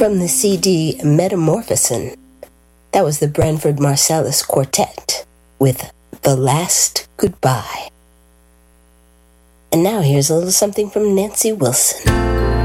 From the CD Metamorphosin, that was the Branford Marsalis Quartet with The Last Goodbye. And now here's a little something from Nancy Wilson.